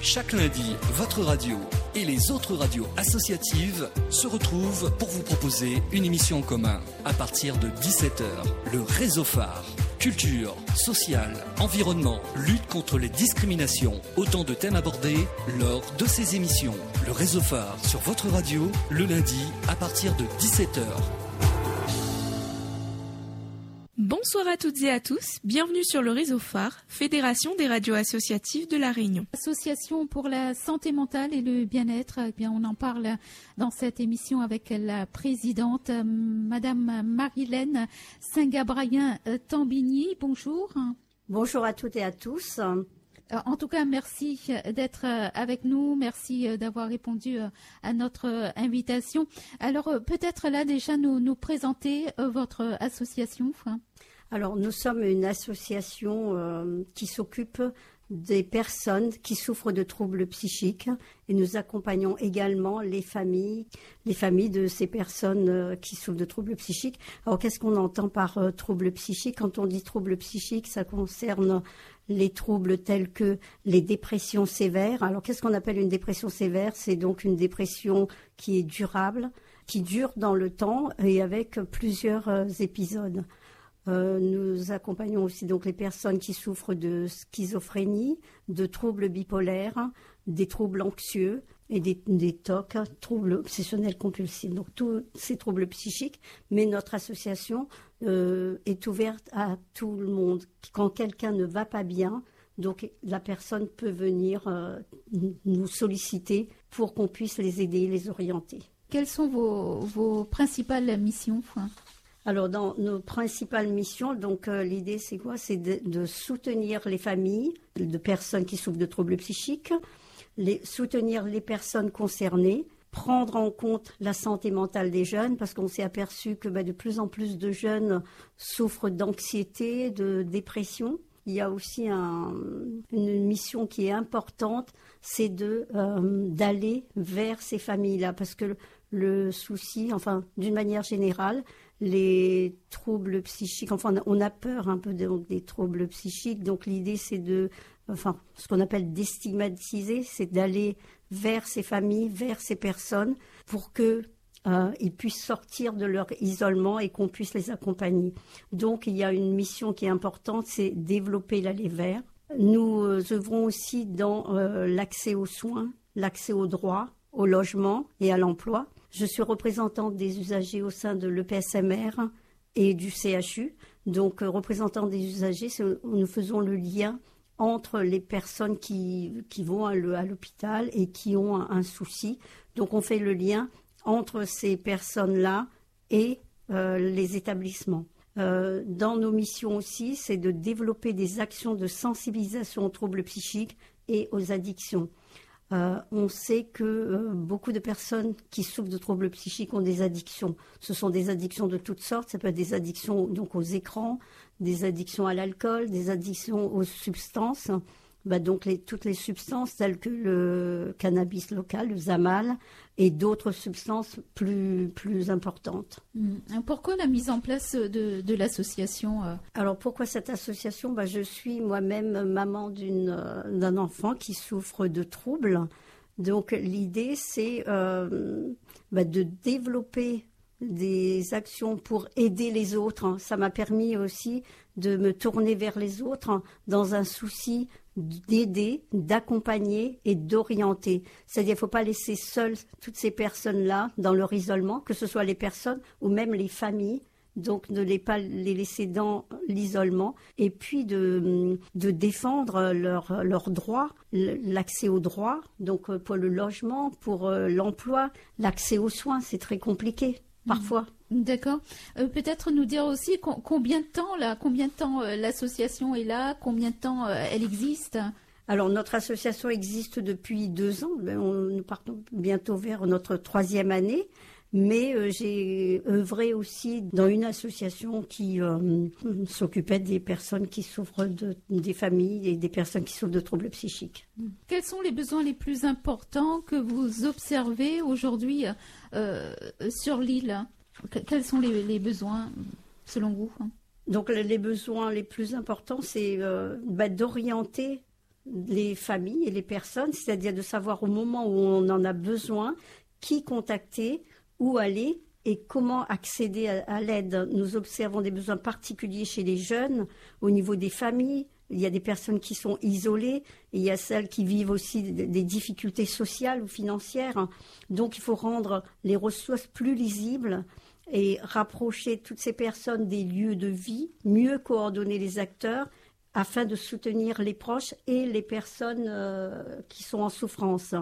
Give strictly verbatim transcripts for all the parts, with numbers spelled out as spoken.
Chaque lundi, votre radio et les autres radios associatives se retrouvent pour vous proposer une émission en commun. À partir de dix-sept heures, le Réseau Phare. Culture, sociale, environnement, lutte contre les discriminations, autant de thèmes abordés lors de ces émissions. Le Réseau Phare sur votre radio, le lundi à partir de dix-sept heures. Bonsoir à toutes et à tous, bienvenue sur le Réseau Phare, Fédération des radios associatives de La Réunion. Association pour la santé mentale et le bien-être, eh bien, on en parle dans cette émission avec la présidente, Madame Marilène Saint-Gabriel-Tambigny. Bonjour. Bonjour à toutes et à tous. En tout cas, merci d'être avec nous, merci d'avoir répondu à notre invitation. Alors, peut-être là déjà nous, nous présenter votre association. Alors, nous sommes une association euh, qui s'occupe des personnes qui souffrent de troubles psychiques et nous accompagnons également les familles, les familles de ces personnes euh, qui souffrent de troubles psychiques. Alors, qu'est-ce qu'on entend par euh, troubles psychiques? Quand on dit troubles psychiques, ça concerne les troubles tels que les dépressions sévères. Alors, qu'est-ce qu'on appelle une dépression sévère? C'est donc une dépression qui est durable, qui dure dans le temps et avec plusieurs euh, épisodes. Euh, nous accompagnons aussi donc les personnes qui souffrent de schizophrénie, de troubles bipolaires, des troubles anxieux et des, des T O C, troubles obsessionnels compulsifs. Donc tous ces troubles psychiques, mais notre association euh, est ouverte à tout le monde. Quand quelqu'un ne va pas bien, donc la personne peut venir euh, nous solliciter pour qu'on puisse les aider, les orienter. Quelles sont vos, vos principales missions ? Alors, dans nos principales missions, donc euh, l'idée c'est quoi? C'est de, de soutenir les familles de personnes qui souffrent de troubles psychiques, les, soutenir les personnes concernées, prendre en compte la santé mentale des jeunes, parce qu'on s'est aperçu que bah, de plus en plus de jeunes souffrent d'anxiété, de dépression. Il y a aussi un, une mission qui est importante, c'est de euh, d'aller vers ces familles-là, parce que le, le souci, enfin d'une manière générale, les troubles psychiques, enfin on a peur un peu de, donc, des troubles psychiques, donc l'idée c'est de, enfin ce qu'on appelle déstigmatiser, c'est d'aller vers ces familles, vers ces personnes pour que euh, ils puissent sortir de leur isolement et qu'on puisse les accompagner. Donc il y a une mission qui est importante, c'est développer l'aller vers. Nous euh, œuvrons aussi dans euh, l'accès aux soins, l'accès aux droits, au logement et à l'emploi. Je suis représentante des usagers au sein de l'E P S M R et du C H U. Donc, euh, représentante des usagers, c'est, nous faisons le lien entre les personnes qui, qui vont à, le, à l'hôpital et qui ont un, un souci. Donc, on fait le lien entre ces personnes-là et euh, les établissements. Euh, dans nos missions aussi, c'est de développer des actions de sensibilisation aux troubles psychiques et aux addictions. Euh, on sait que euh, beaucoup de personnes qui souffrent de troubles psychiques ont des addictions. Ce sont des addictions de toutes sortes. Ça peut être des addictions donc aux écrans, des addictions à l'alcool, des addictions aux substances. Bah, donc les, toutes les substances telles que le cannabis local, le Zamal, et d'autres substances plus, plus importantes. Mmh. Pourquoi la mise en place de, de l'association euh... Alors pourquoi cette association? Bah, je suis moi-même maman d'une, euh, d'un enfant qui souffre de troubles. Donc l'idée c'est euh, bah, de développer des actions pour aider les autres. Ça m'a permis aussi de me tourner vers les autres dans un souci d'aider, d'accompagner et d'orienter. C'est-à-dire qu'il ne faut pas laisser seules toutes ces personnes-là dans leur isolement, que ce soit les personnes ou même les familles. Donc ne les pas les laisser dans l'isolement et puis de, de défendre leurs leurs droits, l'accès aux droits, donc pour le logement, pour l'emploi, l'accès aux soins, c'est très compliqué parfois. D'accord. Euh, peut-être nous dire aussi co- combien de temps là, combien de temps euh, l'association est là, combien de temps euh, elle existe. Alors notre association existe depuis deux ans. On, nous partons bientôt vers notre troisième année. Mais euh, j'ai œuvré aussi dans une association qui euh, s'occupait des personnes qui souffrent de, des familles et des personnes qui souffrent de troubles psychiques. Quels sont les besoins les plus importants que vous observez aujourd'hui euh, sur l'île ? Quels sont les, les besoins selon vous ? Donc les besoins les plus importants, c'est euh, bah, d'orienter les familles et les personnes, c'est-à-dire de savoir au moment où on en a besoin, qui contacter, où aller et comment accéder à, à l'aide. Nous observons des besoins particuliers chez les jeunes, au niveau des familles. Il y a des personnes qui sont isolées, et il y a celles qui vivent aussi des, des difficultés sociales ou financières. Donc il faut rendre les ressources plus lisibles et rapprocher toutes ces personnes des lieux de vie, mieux coordonner les acteurs, afin de soutenir les proches et les personnes euh, qui sont en souffrance.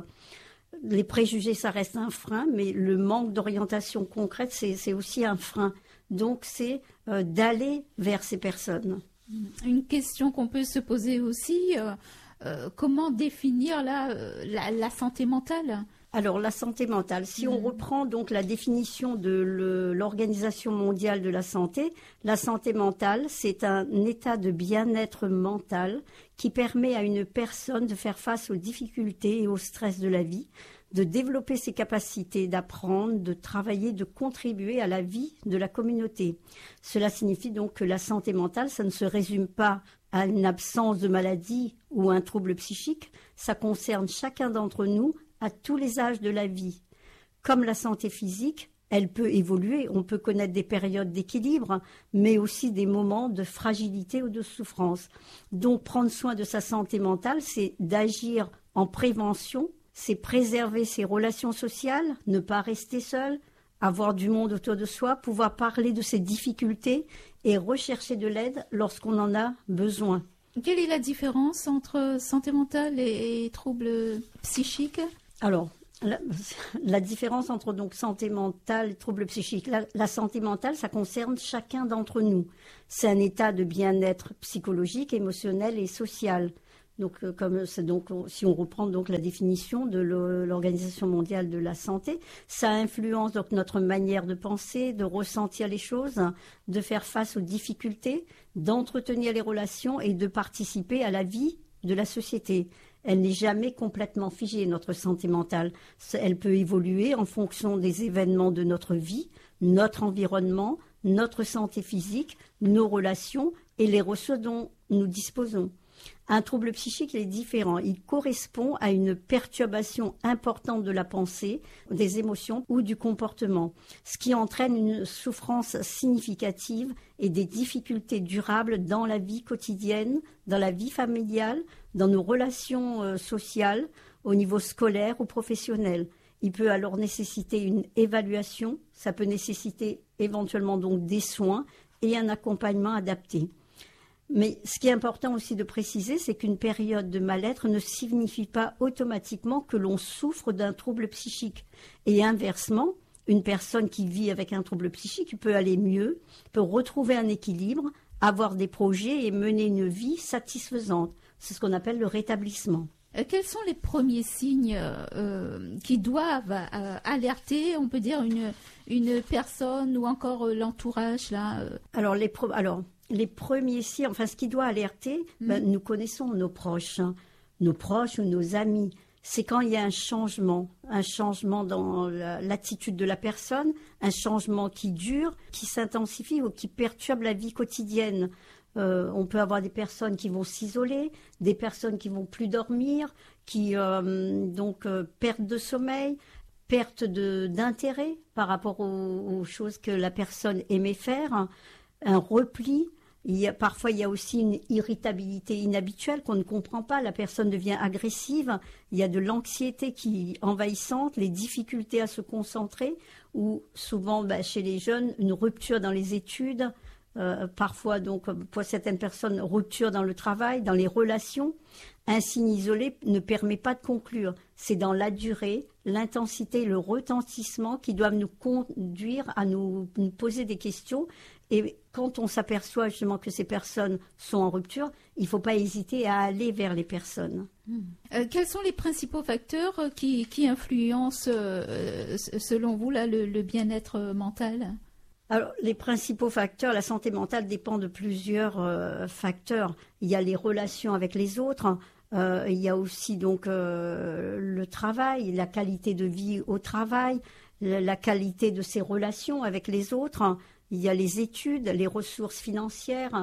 Les préjugés, ça reste un frein, mais le manque d'orientation concrète, c'est, c'est aussi un frein. Donc, c'est euh, d'aller vers ces personnes. Une question qu'on peut se poser aussi, euh, euh, comment définir là, euh, la, la santé mentale ? Alors, la santé mentale, si on reprend donc la définition de le, l'Organisation mondiale de la santé, la santé mentale, c'est un état de bien-être mental qui permet à une personne de faire face aux difficultés et au stress de la vie, de développer ses capacités d'apprendre, de travailler, de contribuer à la vie de la communauté. Cela signifie donc que la santé mentale, ça ne se résume pas à une absence de maladie ou un trouble psychique, ça concerne chacun d'entre nous à tous les âges de la vie. Comme la santé physique, elle peut évoluer, on peut connaître des périodes d'équilibre, mais aussi des moments de fragilité ou de souffrance. Donc prendre soin de sa santé mentale, c'est d'agir en prévention, c'est préserver ses relations sociales, ne pas rester seul, avoir du monde autour de soi, pouvoir parler de ses difficultés et rechercher de l'aide lorsqu'on en a besoin. Quelle est la différence entre santé mentale et, et troubles psychiques ? Alors, la, la différence entre donc santé mentale et troubles psychiques, la, la santé mentale, ça concerne chacun d'entre nous. C'est un état de bien-être psychologique, émotionnel et social. Donc, euh, comme c'est donc, si on reprend donc la définition de l'Organisation mondiale de la santé, ça influence donc notre manière de penser, de ressentir les choses, de faire face aux difficultés, d'entretenir les relations et de participer à la vie de la société. Elle n'est jamais complètement figée, notre santé mentale. Elle peut évoluer en fonction des événements de notre vie, notre environnement, notre santé physique, nos relations et les ressources dont nous disposons. Un trouble psychique est différent. Il correspond à une perturbation importante de la pensée, des émotions ou du comportement, ce qui entraîne une souffrance significative et des difficultés durables dans la vie quotidienne, dans la vie familiale, dans nos relations euh, sociales, au niveau scolaire ou professionnel. Il peut alors nécessiter une évaluation, ça peut nécessiter éventuellement donc des soins et un accompagnement adapté. Mais ce qui est important aussi de préciser, c'est qu'une période de mal-être ne signifie pas automatiquement que l'on souffre d'un trouble psychique. Et inversement, une personne qui vit avec un trouble psychique peut aller mieux, peut retrouver un équilibre, avoir des projets et mener une vie satisfaisante. C'est ce qu'on appelle le rétablissement. Quels sont les premiers signes euh, qui doivent euh, alerter, on peut dire, une, une personne ou encore euh, l'entourage là euh... Alors, les pro- alors, les premiers signes, enfin, ce qui doit alerter, mmh. ben, nous connaissons nos proches, hein, nos proches ou nos amis. C'est quand il y a un changement, un changement dans la, l'attitude de la personne, un changement qui dure, qui s'intensifie ou qui perturbe la vie quotidienne. Euh, on peut avoir des personnes qui vont s'isoler, des personnes qui vont plus dormir, qui euh, donc euh, perte de sommeil, perte de, d'intérêt par rapport aux, aux choses que la personne aimait faire, un, un repli. Il y a, parfois, il y a aussi une irritabilité inhabituelle qu'on ne comprend pas. La personne devient agressive. Il y a de l'anxiété qui envahissante, les difficultés à se concentrer, ou souvent, bah, chez les jeunes, une rupture dans les études. Euh, parfois, donc, pour certaines personnes, rupture dans le travail, dans les relations. Un signe isolé ne permet pas de conclure. C'est dans la durée, l'intensité, le retentissement qui doivent nous conduire à nous, nous poser des questions. Et quand on s'aperçoit justement que ces personnes sont en rupture, il ne faut pas hésiter à aller vers les personnes. Mmh. Euh, quels sont les principaux facteurs qui, qui influencent, euh, selon vous, là, le, le bien-être mental ? Alors, les principaux facteurs, la santé mentale dépend de plusieurs euh, facteurs. Il y a les relations avec les autres, euh, il y a aussi donc euh, le travail, la qualité de vie au travail, la, la qualité de ses relations avec les autres. Il y a les études, les ressources financières.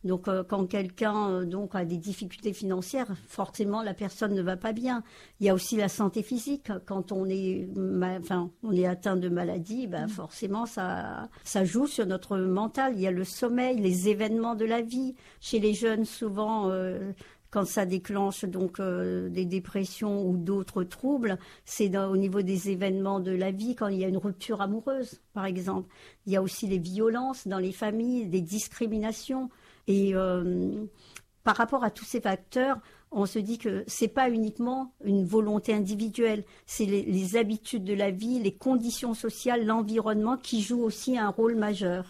Donc, euh, quand quelqu'un euh, donc a des difficultés financières, forcément, la personne ne va pas bien. Il y a aussi la santé physique. Quand on est, ma- enfin, on est atteint de maladie, ben, mmh. forcément, ça, ça joue sur notre mental. Il y a le sommeil, les événements de la vie. Chez les jeunes, souvent, euh, quand ça déclenche donc euh, des dépressions ou d'autres troubles, c'est dans, au niveau des événements de la vie, quand il y a une rupture amoureuse, par exemple. Il y a aussi les violences dans les familles, des discriminations. Et euh, par rapport à tous ces facteurs, on se dit que c'est pas uniquement une volonté individuelle, c'est les, les habitudes de la vie, les conditions sociales, l'environnement qui jouent aussi un rôle majeur.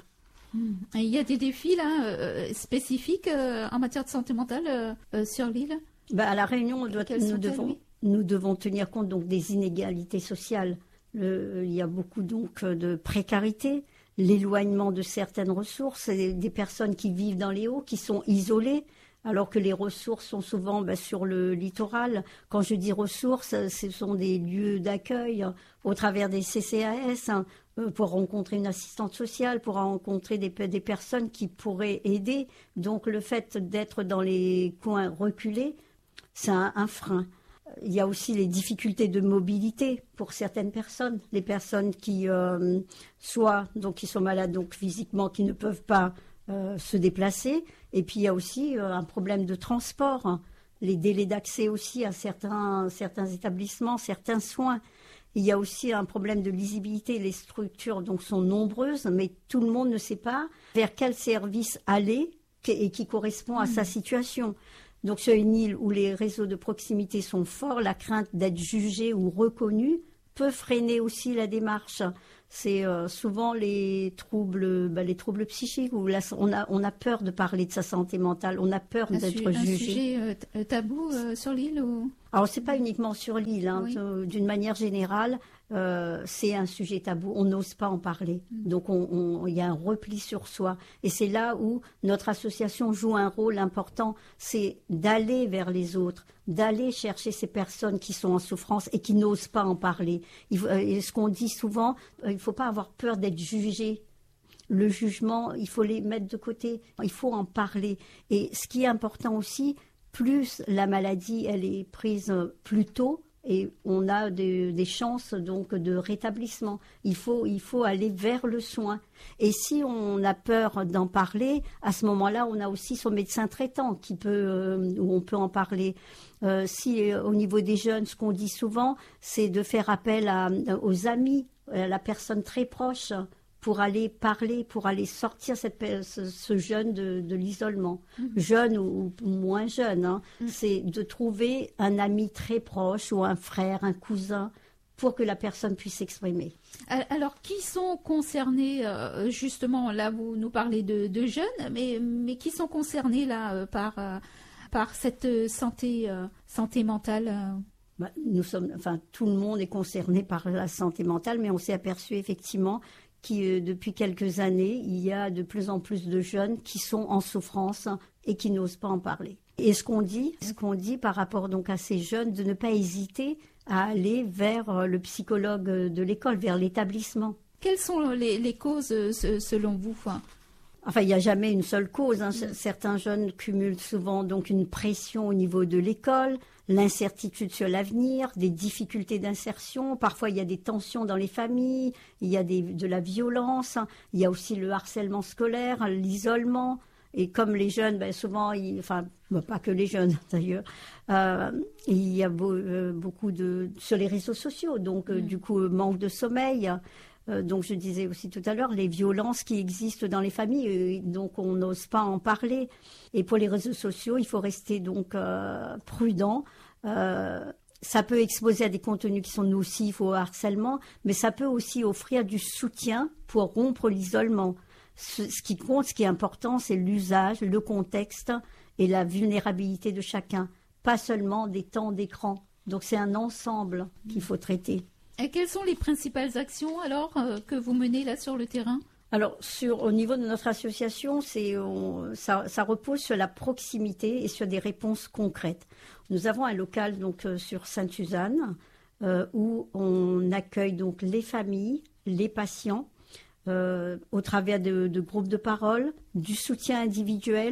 Il y a des défis là, euh, spécifiques euh, en matière de santé mentale euh, euh, sur l'île. Ben, à La Réunion, on doit, nous, devons, oui. nous devons tenir compte donc, des inégalités sociales. Le, il y a beaucoup donc, de précarité, l'éloignement de certaines ressources, des, des personnes qui vivent dans les hauts, qui sont isolées, alors que les ressources sont souvent ben, sur le littoral. Quand je dis ressources, ce sont des lieux d'accueil au travers des C C A S, hein, pour rencontrer une assistante sociale, pour rencontrer des, des personnes qui pourraient aider. Donc le fait d'être dans les coins reculés, c'est un, un frein. Il y a aussi les difficultés de mobilité pour certaines personnes, les personnes qui euh, soit donc qui sont malades donc physiquement, qui ne peuvent pas euh, se déplacer. Et puis il y a aussi euh, un problème de transport, hein. Les délais d'accès aussi à certains certains établissements, certains soins. Il y a aussi un problème de lisibilité. Les structures donc sont nombreuses, mais tout le monde ne sait pas vers quel service aller et qui correspond à mmh. sa situation. Donc sur une île où les réseaux de proximité sont forts, la crainte d'être jugé ou reconnu peut freiner aussi la démarche. C'est euh, souvent les troubles, bah, les troubles psychiques où là, on a on a peur de parler de sa santé mentale, on a peur un d'être su- jugé. Un sujet euh, tabou euh, sur l'île ou... Alors c'est pas uniquement sur l'île, hein, oui. D'une manière générale, euh, c'est un sujet tabou. On n'ose pas en parler, mmh. donc on, on, il y a un repli sur soi. Et c'est là où notre association joue un rôle important, c'est d'aller vers les autres, d'aller chercher ces personnes qui sont en souffrance et qui n'osent pas en parler. Il, euh, et ce qu'on dit souvent, euh, il ne faut pas avoir peur d'être jugé. Le jugement, il faut les mettre de côté. Il faut en parler. Et ce qui est important aussi, plus la maladie elle est prise plus tôt et on a de, des chances donc de rétablissement. Il faut, il faut aller vers le soin. Et si on a peur d'en parler, à ce moment-là, on a aussi son médecin traitant qui peut, euh, où on peut en parler. Euh, si euh, au niveau des jeunes, ce qu'on dit souvent, c'est de faire appel à, aux amis, à la personne très proche, pour aller parler, pour aller sortir cette, ce, ce jeune de, de l'isolement. Mmh. Jeune ou, ou moins jeune, hein. Mmh. C'est de trouver un ami très proche ou un frère, un cousin, pour que la personne puisse s'exprimer. Alors, qui sont concernés, euh, justement, là vous nous parlez de, de jeunes, mais, mais qui sont concernés là euh, par, euh, par cette santé, euh, santé mentale euh... bah, nous sommes, enfin, tout le monde est concerné par la santé mentale, mais on s'est aperçu effectivement qui, euh, depuis quelques années, il y a de plus en plus de jeunes qui sont en souffrance et qui n'osent pas en parler. Et ce qu'on dit, ce qu'on dit par rapport donc à ces jeunes, de ne pas hésiter à aller vers le psychologue de l'école, vers l'établissement. Quelles sont les, les causes selon vous ? Enfin, il n'y a jamais une seule cause, hein. Mmh. Certains jeunes cumulent souvent donc une pression au niveau de l'école, l'incertitude sur l'avenir, des difficultés d'insertion. Parfois, il y a des tensions dans les familles, il y a des, de la violence, hein. Il y a aussi le harcèlement scolaire, l'isolement. Et comme les jeunes, ben souvent, ils, enfin, ben pas que les jeunes d'ailleurs, euh, il y a beau, euh, beaucoup de sur les réseaux sociaux, donc euh, mmh. du coup manque de sommeil. Euh, donc je disais aussi tout à l'heure les violences qui existent dans les familles, euh, donc on n'ose pas en parler. Et pour les réseaux sociaux, il faut rester donc euh, prudent. Euh, ça peut exposer à des contenus qui sont nocifs au harcèlement, mais ça peut aussi offrir du soutien pour rompre l'isolement. Ce, ce qui compte, ce qui est important, c'est l'usage, le contexte et la vulnérabilité de chacun, pas seulement des temps d'écran. Donc c'est un ensemble qu'il faut traiter. Et quelles sont les principales actions alors euh, que vous menez là sur le terrain ? Alors sur, au niveau de notre association, c'est, on, ça, ça repose sur la proximité et sur des réponses concrètes. Nous avons un local donc euh, sur Sainte-Suzanne euh, où on accueille donc les familles, les patients, Euh, au travers de, de groupes de parole, du soutien individuel.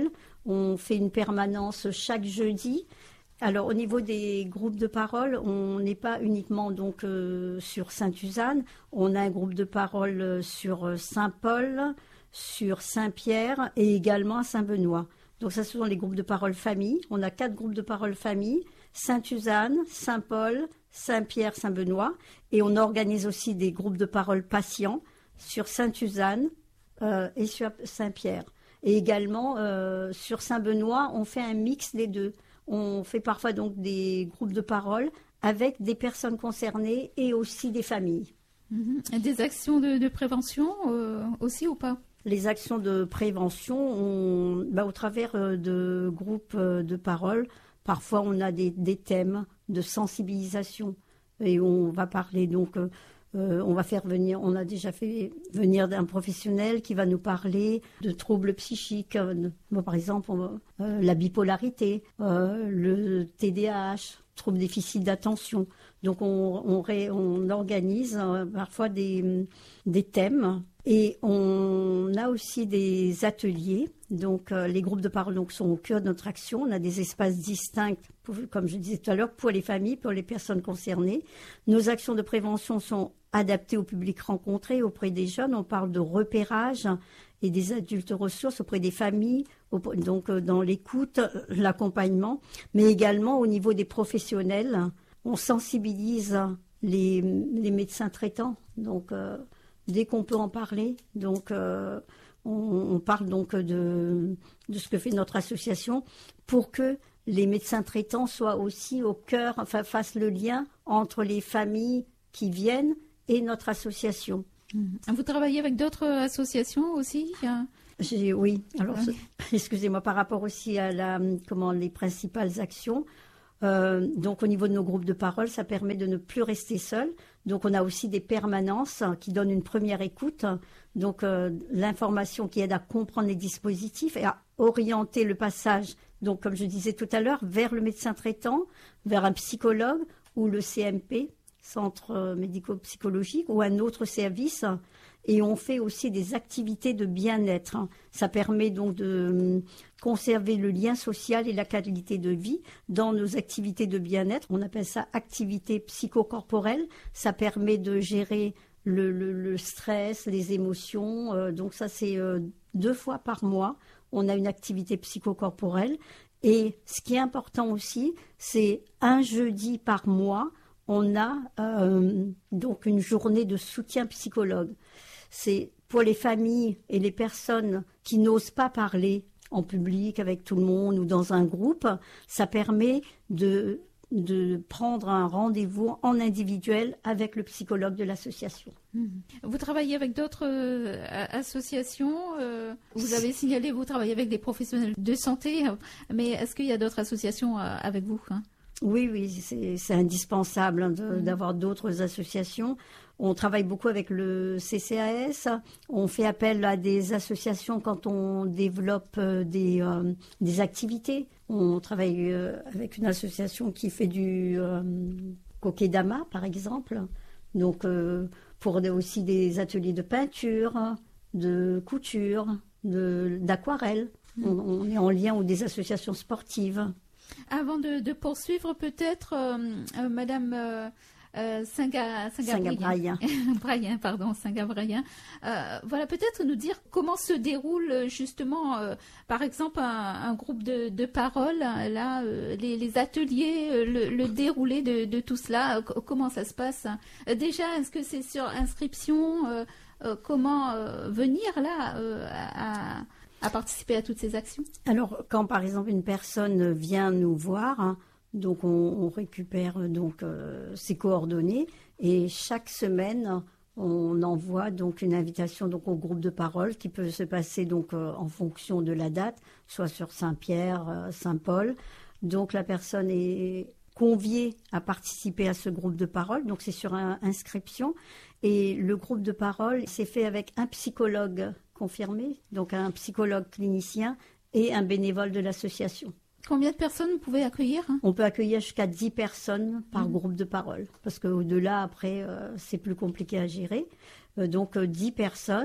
On fait une permanence chaque jeudi. Alors, au niveau des groupes de parole, on n'est pas uniquement donc euh, sur Sainte-Suzanne. On a un groupe de parole sur Saint-Paul, sur Saint-Pierre et également à Saint-Benoît. Donc, ça, ce sont les groupes de parole famille. On a quatre groupes de parole famille, Sainte-Suzanne, Saint-Paul, Saint-Pierre, Saint-Benoît. Et on organise aussi des groupes de parole patients sur Sainte-Suzanne euh, et sur Saint-Pierre. Et également, euh, sur Saint-Benoît, on fait un mix des deux. On fait parfois donc des groupes de parole avec des personnes concernées et aussi des familles. Mmh. Des actions de, de prévention euh, aussi ou pas? Les actions de prévention, on, bah, au travers de groupes de parole, parfois on a des, des thèmes de sensibilisation et on va parler donc... Euh, Euh, on va faire venir, on a déjà fait venir un professionnel qui va nous parler de troubles psychiques, euh, par exemple on, euh, la bipolarité, euh, le T D A H, troubles déficit d'attention. Donc on, on, ré, on organise euh, parfois des, des thèmes et on a aussi des ateliers. Donc euh, les groupes de parole donc, sont au cœur de notre action. On a des espaces distincts, pour, comme je disais tout à l'heure, pour les familles, pour les personnes concernées. Nos actions de prévention sont adaptées au public rencontré, auprès des jeunes. On parle de repérage et des adultes ressources auprès des familles, donc euh, dans l'écoute, l'accompagnement, mais également au niveau des professionnels. On sensibilise les, les médecins traitants, donc euh, dès qu'on peut en parler. Donc euh, on, on parle donc de, de ce que fait notre association pour que les médecins traitants soient aussi au cœur, enfin fassent le lien entre les familles qui viennent et notre association. Vous travaillez avec d'autres associations aussi? J'ai, oui, alors oui. excusez-moi, par rapport aussi à la, comment, les principales actions. Euh, donc au niveau de nos groupes de parole, ça permet de ne plus rester seul. Donc on a aussi des permanences qui donnent une première écoute. Donc euh, l'information qui aide à comprendre les dispositifs et à orienter le passage, donc comme je disais tout à l'heure, vers le médecin traitant, vers un psychologue ou le C M P, centre médico-psychologique, ou un autre service. Et on fait aussi des activités de bien-être. Ça permet donc de conserver le lien social et la qualité de vie dans nos activités de bien-être. On appelle ça activité psychocorporelle. Ça permet de gérer le, le, le stress, les émotions. Euh, donc ça, c'est euh, deux fois par mois. On a une activité psychocorporelle. Et ce qui est important aussi, c'est un jeudi par mois, on a euh, donc une journée de soutien psychologue. C'est pour les familles et les personnes qui n'osent pas parler en public avec tout le monde ou dans un groupe. Ça permet de, de prendre un rendez-vous en individuel avec le psychologue de l'association. Vous travaillez avec d'autres euh, associations euh, Vous avez signalé, vous travaillez avec des professionnels de santé, mais est-ce qu'il y a d'autres associations euh, avec vous, hein? Oui, oui, c'est, c'est indispensable hein, de, mmh. d'avoir d'autres associations. On travaille beaucoup avec le C C A S. On fait appel à des associations quand on développe euh, des, euh, des activités. On travaille euh, avec une association qui fait du euh, kokedama, par exemple. Donc, euh, pour des, aussi des ateliers de peinture, de couture, de, d'aquarelle. Mmh. On, on est en lien ou des associations sportives. Avant de, de poursuivre, peut-être, euh, euh, Madame euh, euh, Singa, Singa-Brayen, Brayen, pardon, Singa-Brayen, euh, voilà, peut-être nous dire comment se déroule justement, euh, par exemple, un, un groupe de, de parole, là, euh, les, les ateliers, le, le déroulé de, de tout cela, euh, comment ça se passe? euh, Déjà, est-ce que c'est sur inscription euh, euh, Comment euh, venir là euh, à... à participer à toutes ces actions? Alors, quand par exemple une personne vient nous voir, hein, donc on, on récupère donc euh, ses coordonnées et chaque semaine on envoie donc une invitation donc au groupe de parole qui peut se passer donc euh, en fonction de la date, soit sur Saint-Pierre, euh, Saint-Paul. Donc la personne est conviée à participer à ce groupe de parole, donc c'est sur un, inscription. Et le groupe de parole, c'est fait avec un psychologue confirmé, donc un psychologue clinicien et un bénévole de l'association. Combien de personnes vous pouvez accueillir, hein? On peut accueillir jusqu'à dix personnes par mmh. groupe de parole, parce qu'au-delà, après, euh, c'est plus compliqué à gérer. Euh, donc, euh, dix personnes,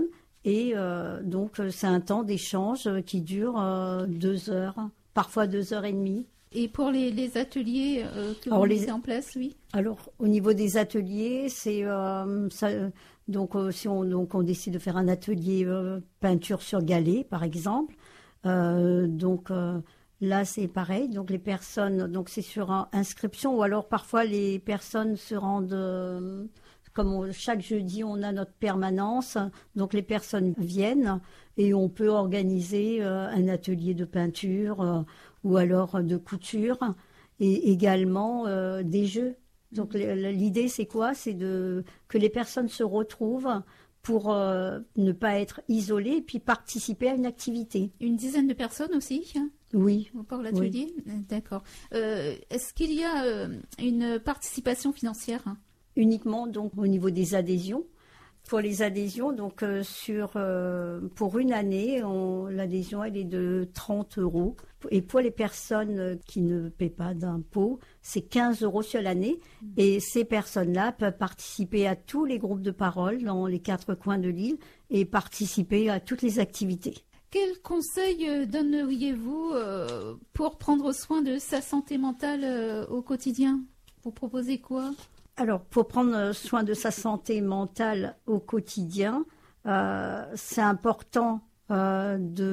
Et euh, donc, c'est un temps d'échange qui dure euh, deux heures, parfois deux heures et demie. Et pour les, les ateliers euh, que Alors, vous les... mettez en place, oui. Alors, au niveau des ateliers, c'est euh, ça, donc euh, si on donc on décide de faire un atelier euh, peinture sur galet, par exemple, euh, donc euh, là c'est pareil. Donc les personnes, donc c'est sur un, inscription ou alors parfois les personnes se rendent. Euh, Comme on, chaque jeudi, on a notre permanence, donc les personnes viennent et on peut organiser euh, un atelier de peinture euh, ou alors de couture et également euh, des jeux. Donc l'idée, c'est quoi? C'est de que les personnes se retrouvent pour euh, ne pas être isolées et puis participer à une activité. Une dizaine de personnes aussi, hein, oui. pour l'atelier. Oui. D'accord. Euh, est-ce qu'il y a euh, une participation financière? Uniquement donc au niveau des adhésions. Pour les adhésions, donc euh, sur euh, pour une année, on, l'adhésion elle est de trente euros. Et pour les personnes qui ne paient pas d'impôts, c'est quinze euros sur l'année. Mmh. Et ces personnes-là peuvent participer à tous les groupes de parole dans les quatre coins de l'île et participer à toutes les activités. Quel conseil donneriez-vous euh, pour prendre soin de sa santé mentale euh, au quotidien? Vous proposez quoi? Alors, pour prendre soin de sa santé mentale au quotidien, euh, c'est important euh,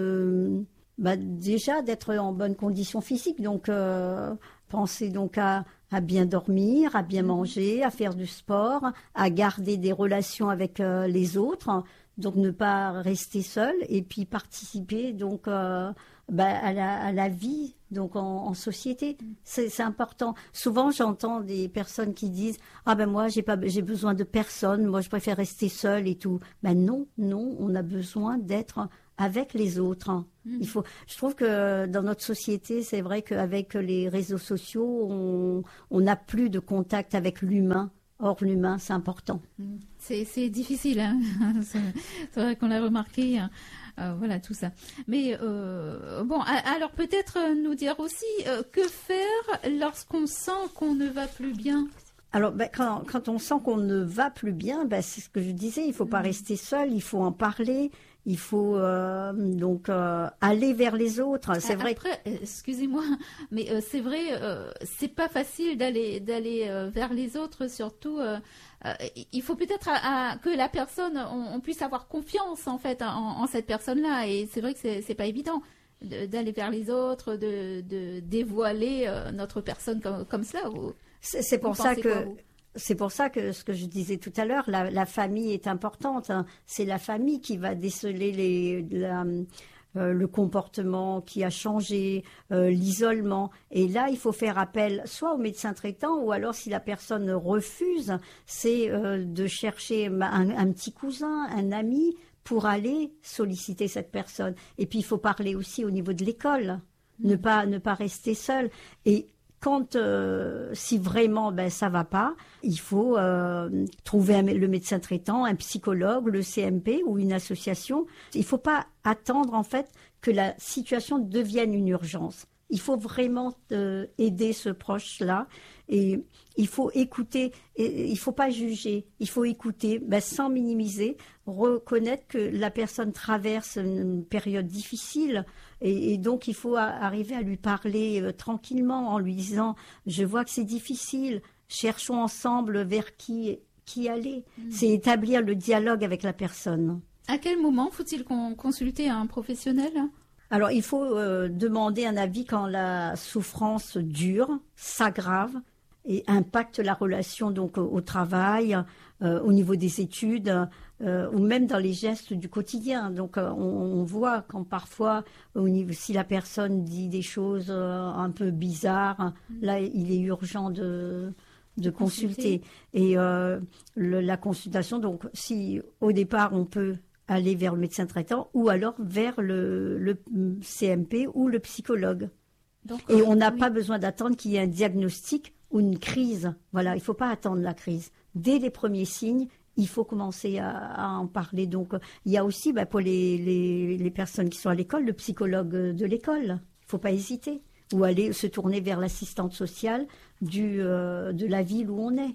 de bah, déjà d'être en bonne condition physique. Donc, euh, pensez donc à, à bien dormir, à bien manger, à faire du sport, à garder des relations avec euh, les autres. Donc, ne pas rester seul et puis participer donc euh, bah, à, la, à la vie. Donc en, en société, c'est, c'est important. Souvent, j'entends des personnes qui disent ah ben moi j'ai pas j'ai besoin de personne, moi je préfère rester seule et tout. Ben non, non, on a besoin d'être avec les autres. Mmh. Il faut. Je trouve que dans notre société, c'est vrai qu'avec les réseaux sociaux, on on n'a plus de contact avec l'humain. Or l'humain, c'est important. C'est, c'est difficile, hein. c'est, c'est vrai qu'on l'a remarqué. Hein. Euh, voilà tout ça. Mais euh, bon, alors peut-être nous dire aussi euh, que faire lorsqu'on sent qu'on ne va plus bien. Alors ben, quand, quand on sent qu'on ne va plus bien, ben, c'est ce que je disais, il ne faut pas mmh. rester seul, il faut en parler. Il faut euh, donc euh, aller vers les autres. C'est Après, vrai. Excusez-moi, mais euh, c'est vrai, euh, c'est pas facile d'aller d'aller euh, vers les autres. Surtout, euh, euh, il faut peut-être à, à, que la personne, on, on puisse avoir confiance en fait en, en cette personne-là. Et c'est vrai que c'est, c'est pas évident de, d'aller vers les autres, de, de dévoiler euh, notre personne comme, comme cela. Vous, c'est, c'est pour ça que. Quoi, C'est pour ça que ce que je disais tout à l'heure, la, la famille est importante. Hein. C'est la famille qui va déceler les, la, euh, le comportement qui a changé, euh, l'isolement. Et là, il faut faire appel soit au médecin traitant ou alors si la personne refuse, c'est euh, de chercher un, un petit cousin, un ami pour aller solliciter cette personne. Et puis, il faut parler aussi au niveau de l'école, mmh. ne pas, ne pas rester seul. Et quand, euh, si vraiment ben, ça ne va pas, il faut euh, trouver un, le médecin traitant, un psychologue, le C M P ou une association. Il ne faut pas attendre en fait que la situation devienne une urgence. Il faut vraiment euh, aider ce proche-là et il faut écouter, et il ne faut pas juger, il faut écouter ben, sans minimiser, reconnaître que la personne traverse une période difficile et, et donc il faut a, arriver à lui parler euh, tranquillement en lui disant « je vois que c'est difficile, cherchons ensemble vers qui, qui aller mmh. ». C'est établir le dialogue avec la personne. À quel moment faut-il consulter un professionnel ? Alors, il faut euh, demander un avis quand la souffrance dure, s'aggrave et impacte la relation donc au, au travail, euh, au niveau des études euh, ou même dans les gestes du quotidien. Donc, euh, on, on voit quand parfois, au niveau, si la personne dit des choses euh, un peu bizarres, mmh. là, il est urgent de, de consulter. consulter. Et euh, le, la consultation, donc, si au départ, on peut aller vers le médecin traitant ou alors vers le, le C M P ou le psychologue. Donc, et on n'a oui. pas besoin d'attendre qu'il y ait un diagnostic ou une crise. Voilà, il ne faut pas attendre la crise. Dès les premiers signes, il faut commencer à, à en parler. Donc, il y a aussi, bah, pour les, les, les personnes qui sont à l'école, le psychologue de l'école. Il ne faut pas hésiter. Ou aller se tourner vers l'assistante sociale du, euh, de la ville où on est.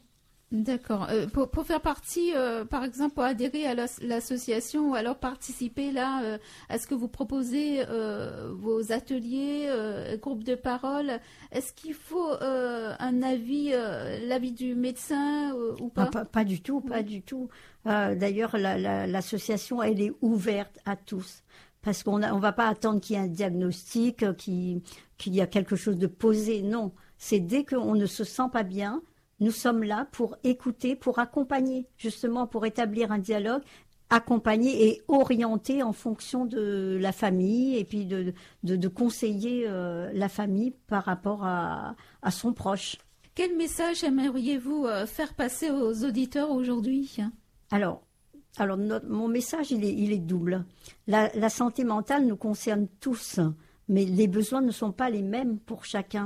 D'accord. Euh, pour, pour faire partie, euh, par exemple, pour adhérer à l'as- l'association ou alors participer là euh, à ce que vous proposez, euh, vos ateliers, euh, groupes de parole, est-ce qu'il faut euh, un avis, euh, l'avis du médecin euh, ou pas? Ah, pas, pas du tout, pas Oui. du tout. Euh, d'ailleurs, la, la, l'association, elle est ouverte à tous. Parce qu'on ne on va pas attendre qu'il y ait un diagnostic, euh, qu'il, qu'il y a quelque chose de posé. Non, c'est dès qu'on ne se sent pas bien, nous sommes là pour écouter, pour accompagner, justement pour établir un dialogue, accompagner et orienter en fonction de la famille et puis de, de, de conseiller euh, la famille par rapport à, à son proche. Quel message aimeriez-vous euh, faire passer aux auditeurs aujourd'hui? Alors, alors notre, mon message, il est, il est double. La, la santé mentale nous concerne tous, mais les besoins ne sont pas les mêmes pour chacun.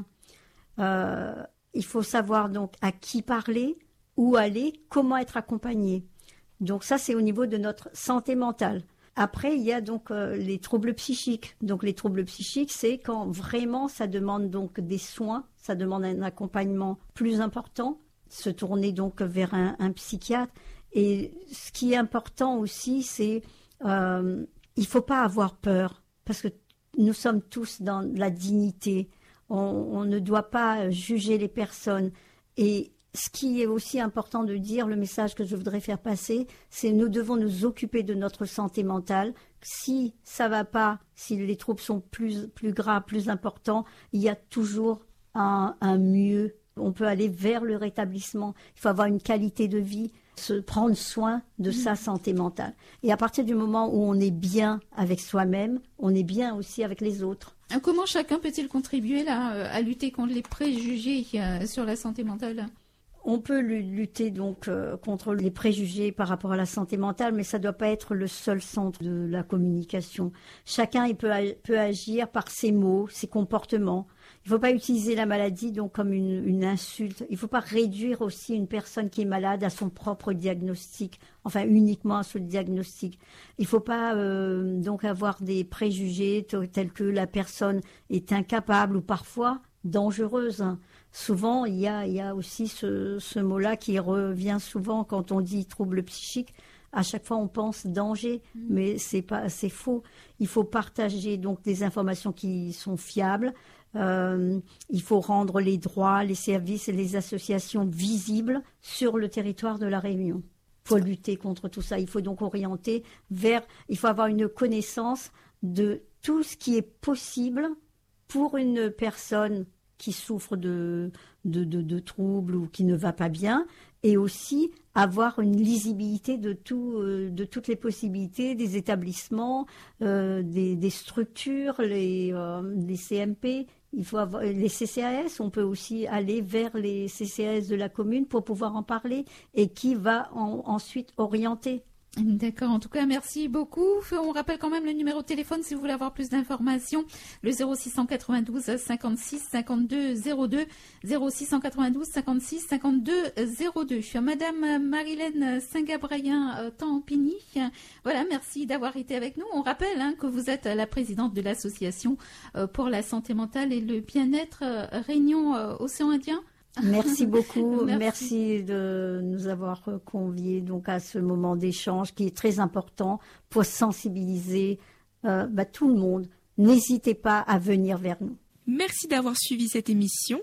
Euh, il faut savoir donc à qui parler, où aller, comment être accompagné. Donc ça, c'est au niveau de notre santé mentale. Après, il y a donc euh, les troubles psychiques. Donc les troubles psychiques, c'est quand vraiment ça demande donc des soins, ça demande un accompagnement plus important, se tourner donc vers un, un psychiatre. Et ce qui est important aussi, c'est euh, il faut pas avoir peur parce que nous sommes tous dans la dignité. On, on ne doit pas juger les personnes. Et ce qui est aussi important de dire, le message que je voudrais faire passer, c'est nous devons nous occuper de notre santé mentale. Si ça va pas, si les troubles sont plus, plus graves, plus importants, il y a toujours un, un mieux. On peut aller vers le rétablissement. Il faut avoir une qualité de vie, se prendre soin de mmh. sa santé mentale. Et à partir du moment où on est bien avec soi-même, on est bien aussi avec les autres. Comment chacun peut-il contribuer là, à lutter contre les préjugés sur la santé mentale? On peut lutter donc euh, contre les préjugés par rapport à la santé mentale, mais ça ne doit pas être le seul centre de la communication. Chacun il peut, peut agir par ses mots, ses comportements. Il ne faut pas utiliser la maladie donc comme une, une insulte. Il ne faut pas réduire aussi une personne qui est malade à son propre diagnostic, enfin uniquement à ce diagnostic. Il ne faut pas euh, donc avoir des préjugés tels que la personne est incapable ou parfois dangereuse. Souvent, il y a, il y a aussi ce, ce mot-là qui revient souvent quand on dit trouble psychique. À chaque fois, on pense danger, mmh. mais c'est pas, c'est faux. Il faut partager donc des informations qui sont fiables. Euh, il faut rendre les droits, les services et les associations visibles sur le territoire de la Réunion. Il faut lutter contre tout ça. Il faut donc orienter vers. Il faut avoir une connaissance de tout ce qui est possible pour une personne qui souffre de, de, de, de troubles ou qui ne va pas bien, et aussi avoir une lisibilité de, tout, euh, de toutes les possibilités des établissements, euh, des, des structures, les, euh, les C M P, il faut avoir, les C C A S, on peut aussi aller vers les C C A S de la commune pour pouvoir en parler, et qui va en, ensuite orienter. D'accord, en tout cas, merci beaucoup. On rappelle quand même le numéro de téléphone si vous voulez avoir plus d'informations. Le zéro six cent quatre-vingt-douze cinquante-six cinquante-deux zéro deux, zéro six cent quatre-vingt-douze cinquante-six cinquante-deux zéro deux. Je suis Madame Marilène Saint-Gabriel Tampini. Voilà, merci d'avoir été avec nous. On rappelle hein, que vous êtes la présidente de l'association pour la santé mentale et le bien-être Réunion Océan Indien. Merci beaucoup, merci. merci de nous avoir conviés donc à ce moment d'échange qui est très important pour sensibiliser euh, bah, tout le monde. N'hésitez pas à venir vers nous. Merci d'avoir suivi cette émission.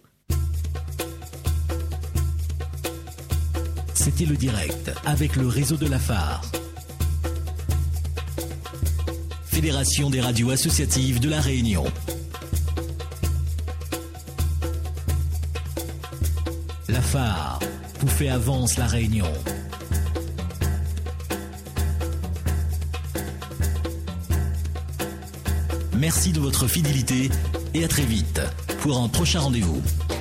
C'était le direct avec le réseau de la F A R, Fédération des radios associatives de la Réunion. La F A R, Poufé avance la Réunion. Merci de votre fidélité et à très vite pour un prochain rendez-vous.